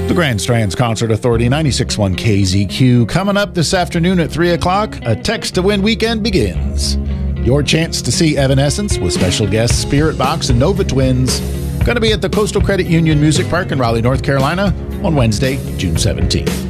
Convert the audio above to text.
The Grand Strands Concert Authority, 96.1 KZQ. Coming up this afternoon at 3 o'clock, a Text to Win weekend begins. Your chance to see Evanescence with special guests Spirit Box and Nova Twins. Going to be at the Coastal Credit Union Music Park in Raleigh, North Carolina on Wednesday, June 17th.